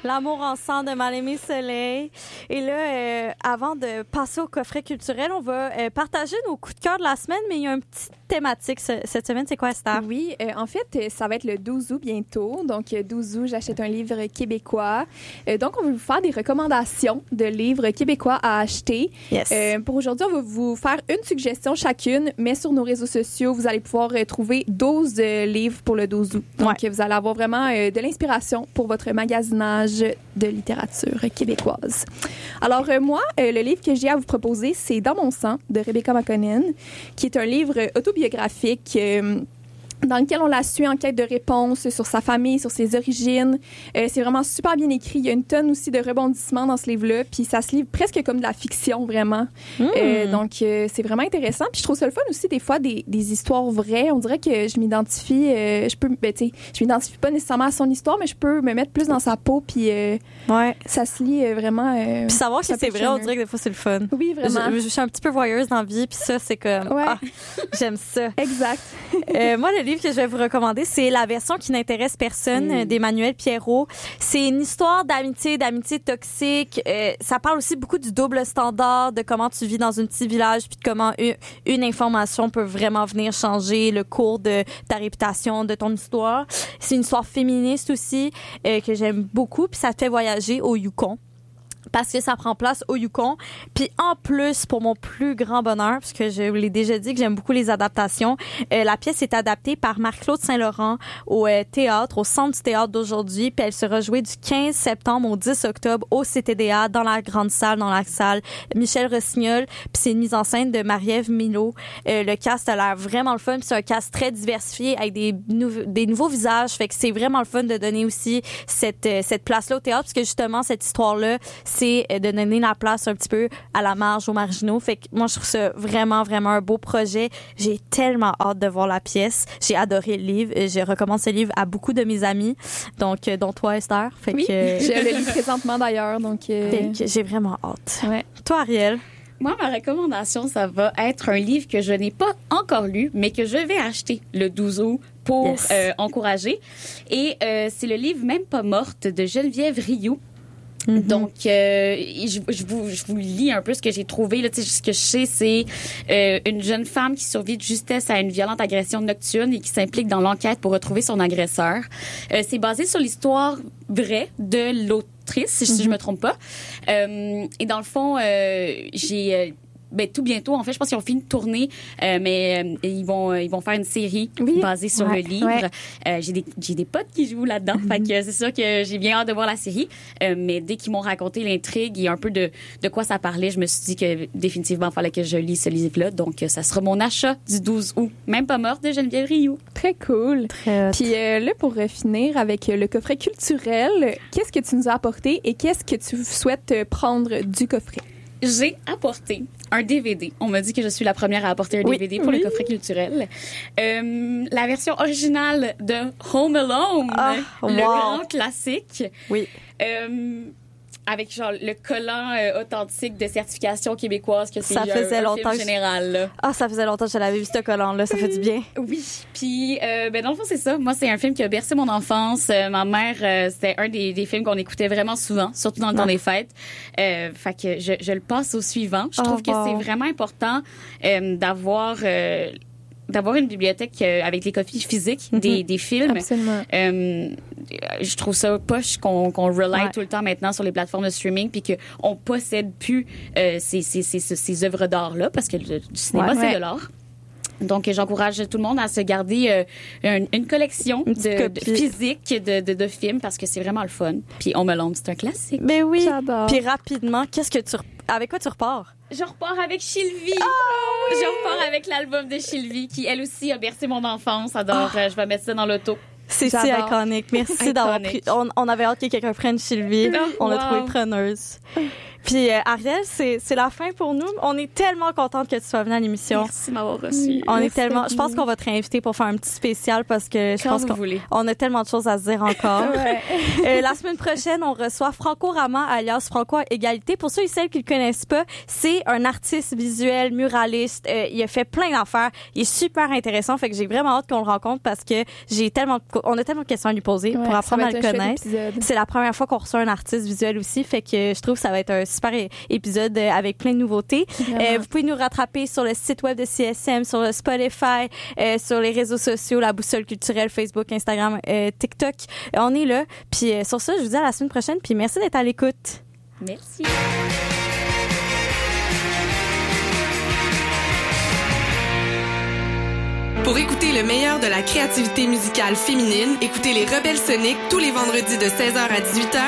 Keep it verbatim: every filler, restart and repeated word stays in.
L'amour ensemble de Mal-Aimé Soleil. Et là, euh, avant de passer au coffret culturel, on va euh, partager nos coups de cœur de la semaine, mais il y a une petite thématique ce, cette semaine. C'est quoi, Esther? Oui, euh, en fait, ça va être le douze août bientôt. Donc, douze août, j'achète un livre québécois. Euh, donc, on va vous faire des recommandations de livres québécois à acheter. Yes. Euh, pour aujourd'hui, on va vous faire une suggestion chacune, mais sur nos réseaux sociaux, vous allez pouvoir euh, trouver douze euh, livres pour le douze août. Donc, ouais. Vous allez avoir vraiment euh, de l'inspiration pour votre magasinage de littérature québécoise. Alors, euh, moi, euh, le livre que j'ai à vous proposer, c'est Dans mon sang de Rebecca McConnell, qui est un livre autobiographique euh, dans lequel on la suit en quête de réponses sur sa famille, sur ses origines. Euh, c'est vraiment super bien écrit. Il y a une tonne aussi de rebondissements dans ce livre-là. Puis ça se livre presque comme de la fiction, vraiment. Mmh. Euh, donc, euh, c'est vraiment intéressant. Puis je trouve ça le fun aussi, des fois, des, des histoires vraies. On dirait que je m'identifie... Euh, je peux... Ben, tu sais, je m'identifie pas nécessairement à son histoire, mais je peux me mettre plus dans sa peau. Puis euh, ouais. ça se lit euh, vraiment... Euh, puis savoir si c'est vrai, on dirait que des fois, c'est le fun. Oui, vraiment. Je, je suis un petit peu voyeuse dans la vie. Puis ça, c'est comme... Ouais. Ah, j'aime ça. Exact. euh, moi, le livre que je vais vous recommander, c'est La version qui n'intéresse personne mmh. d'Emmanuel Pierrot. C'est une histoire d'amitié, d'amitié toxique. Euh, ça parle aussi beaucoup du double standard, de comment tu vis dans un petit village, puis de comment une, une information peut vraiment venir changer le cours de ta réputation, de ton histoire. C'est une histoire féministe aussi, euh, que j'aime beaucoup, puis ça te fait voyager au Yukon. Parce que ça prend place au Yukon. Puis en plus, pour mon plus grand bonheur, parce que je vous l'ai déjà dit que j'aime beaucoup les adaptations, euh, la pièce est adaptée par Marc-Claude Saint-Laurent au euh, théâtre, au Centre du théâtre d'aujourd'hui. Puis elle sera jouée du quinze septembre au dix octobre au C T D A, dans la grande salle, dans la salle Michel Rossignol. Puis c'est une mise en scène de Marie-Ève Milot. Euh, le cast a l'air vraiment le fun. Puis c'est un cast très diversifié avec des, nou- des nouveaux visages. Fait que c'est vraiment le fun de donner aussi cette, euh, cette place-là au théâtre, parce que justement, cette histoire-là, c'est de donner la place un petit peu à la marge, aux marginaux. Fait que moi, je trouve ça vraiment, vraiment un beau projet. J'ai tellement hâte de voir la pièce. J'ai adoré le livre. Je recommande ce livre à beaucoup de mes amis, donc dont toi, Esther. Fait oui, que, je le lis présentement d'ailleurs. Donc, euh... fait que j'ai vraiment hâte. Ouais. Toi, Ariel? Moi, ma recommandation, ça va être un livre que je n'ai pas encore lu, mais que je vais acheter le douze août pour yes. euh, encourager. Et euh, c'est le livre Même pas morte de Geneviève Rioux. Mm-hmm. Donc, euh, je, je, vous, je vous lis un peu ce que j'ai trouvé. Là, ce que je sais, c'est euh, une jeune femme qui survit de justesse à une violente agression nocturne et qui s'implique dans l'enquête pour retrouver son agresseur. Euh, c'est basé sur l'histoire vraie de l'autrice, si mm-hmm. je me trompe pas. Euh, et dans le fond, euh, j'ai... Euh, ben tout bientôt en fait, je pense qu'ils ont fini de tourner, euh, mais euh, ils vont euh, ils vont faire une série oui. basée sur ouais. le livre. Ouais. Euh, j'ai des j'ai des potes qui jouent là-dedans, mm-hmm. fait que c'est sûr que j'ai bien hâte de voir la série. Euh, mais dès qu'ils m'ont raconté l'intrigue et un peu de de quoi ça parlait, je me suis dit que définitivement il fallait que je lise ce livre-là. Donc ça sera mon achat du douze août. Même pas morte de Geneviève Rioux. Très cool. Très Puis euh, là pour finir avec le coffret culturel, qu'est-ce que tu nous as apporté et qu'est-ce que tu souhaites prendre du coffret? J'ai apporté un D V D. On m'a dit que je suis la première à apporter un oui. D V D pour oui. le coffret culturel. Euh, la version originale de Home Alone, ah, le wow. grand classique. Oui. Euh, avec genre le collant euh, authentique de certification québécoise que c'est ça faisait un, un longtemps film général. Là. Ah, ça faisait longtemps que je l'avais vu, ce collant-là. Ça fait du bien. Oui. Puis, euh, ben dans le fond, c'est ça. Moi, c'est un film qui a bercé mon enfance. Euh, ma mère, euh, c'était un des, des films qu'on écoutait vraiment souvent, surtout dans le temps des fêtes. Euh, fait que je, je le passe au suivant. Je trouve oh, wow. que c'est vraiment important euh, d'avoir... Euh, d'avoir une bibliothèque euh, avec les copies physiques mm-hmm. des, des films. Absolument. Euh, je trouve ça poche qu'on, qu'on rely ouais. tout le temps maintenant sur les plateformes de streaming puis qu'on possède plus euh, ces, ces, ces, ces œuvres d'art-là parce que le, du cinéma, ouais, c'est ouais. de l'art. Donc, j'encourage tout le monde à se garder euh, une, une collection une de, de physique de, de, de films parce que c'est vraiment le fun. Puis Home Alone, c'est un classique. Mais oui. J'adore. Puis rapidement, qu'est-ce que tu avec quoi tu repars? Je repars avec Sylvie. Oh, oui. Je repars avec l'album de Sylvie qui, elle aussi, a bercé mon enfance. Alors, oh. euh, je vais mettre ça dans l'auto. C'est si iconique. Merci iconique. d'avoir pris. On, on avait hâte que quelqu'un prenne Sylvie. Oh, on l'a wow. trouvée preneuse. Puis euh, Ariel, c'est c'est la fin pour nous. On est tellement contente que tu sois venue à l'émission. Merci de m'avoir reçue. On Merci est tellement. Je pense beaucoup. qu'on va te réinviter pour faire un petit spécial parce que je Quand pense vous qu'on voulez. on a tellement de choses à se dire encore. Ouais. Euh, la semaine prochaine, on reçoit Franco Rama, alias Franco Égalité. Pour ceux et celles qui le connaissent pas, c'est un artiste visuel, muraliste. Euh, il a fait plein d'affaires. Il est super intéressant. Fait que j'ai vraiment hâte qu'on le rencontre parce que j'ai tellement, on a tellement de questions à lui poser Ouais, pour ça apprendre va à le être un chouette connaître. épisode. C'est la première fois qu'on reçoit un artiste visuel aussi. Fait que je trouve que ça va être un super é- épisode euh, avec plein de nouveautés. Vraiment. Euh, vous pouvez nous rattraper sur le site web de C S M, sur le Spotify, euh, sur les réseaux sociaux, la boussole culturelle, Facebook, Instagram, euh, TikTok. Euh, on est là. Puis euh, sur ça, je vous dis à la semaine prochaine. Puis merci d'être à l'écoute. Merci. Pour écouter le meilleur de la créativité musicale féminine, écoutez les Rebelles Soniques tous les vendredis de seize heures à dix-huit heures